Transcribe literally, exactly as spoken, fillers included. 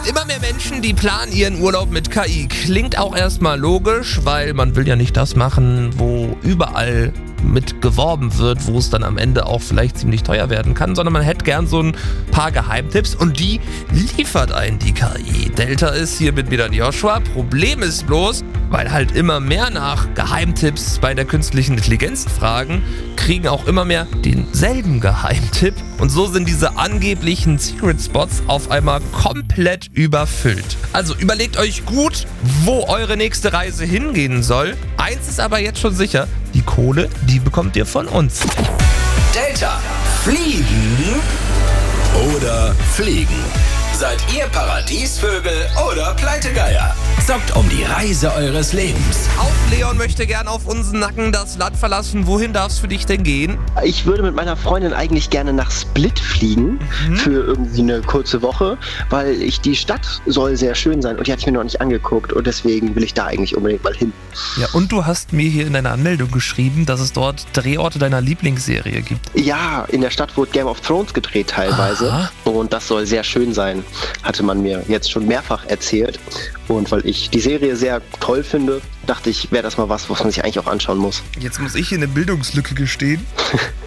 Immer mehr Menschen, die planen ihren Urlaub mit K I. Klingt auch erstmal logisch, weil man will ja nicht das machen, wo überall mit geworben wird, wo es dann am Ende auch vielleicht ziemlich teuer werden kann, sondern man hätte gern so ein paar Geheimtipps und die liefert einen die K I. Delta ist hier mit mir dann Joshua. Problem ist bloß, weil halt immer mehr nach Geheimtipps bei der künstlichen Intelligenz fragen, kriegen auch immer mehr denselben Geheimtipp und so sind diese angeblichen Secret Spots auf einmal komplett überfüllt. Also überlegt euch gut, wo eure nächste Reise hingehen soll. Eins ist aber jetzt schon sicher, die Kohle, die bekommt ihr von uns. Delta. Fliegen oder fliegen? Seid ihr Paradiesvögel oder Pleitegeier? Zockt um die Reise eures Lebens. Auch Leon möchte gern auf unseren Nacken das Land verlassen. Wohin darf es für dich denn gehen? Ich würde mit meiner Freundin eigentlich gerne nach Split fliegen mhm. für irgendwie eine kurze Woche, weil ich die Stadt soll sehr schön sein und die hatte ich mir noch nicht angeguckt und deswegen will ich da eigentlich unbedingt mal hin. Ja, und du hast mir hier in deiner Anmeldung geschrieben, dass es dort Drehorte deiner Lieblingsserie gibt. Ja, in der Stadt wurde Game of Thrones gedreht teilweise. Aha. Und das soll sehr schön sein, hatte man mir jetzt schon mehrfach erzählt. Und weil ich die Serie sehr toll finde, dachte ich, wäre das mal was, was man sich eigentlich auch anschauen muss. Jetzt muss ich hier eine Bildungslücke gestehen.